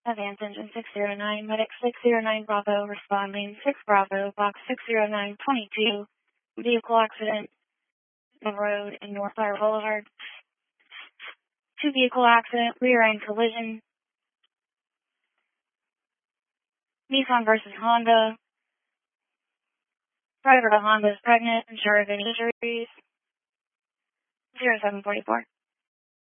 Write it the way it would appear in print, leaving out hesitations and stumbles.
Advance Engine 609, Medic 609 Bravo, responding 6 Bravo, Box 60922, vehicle accident, the road in North Fire Boulevard. 2 vehicle accident, rear end collision. Nissan versus Honda. Driver of the Honda is pregnant, unsure of any injuries. 0744.